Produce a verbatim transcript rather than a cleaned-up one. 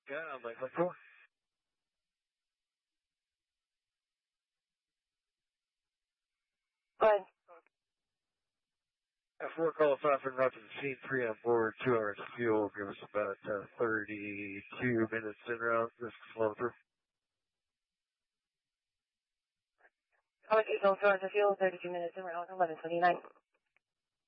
Yeah, I'm like, like, cool. Go ahead. F four call five and route to the scene, three on board, two hours of fuel, give us about uh, thirty-two minutes in route, just flow through. How much is on fuel? thirty-two minutes in route, eleven twenty-nine.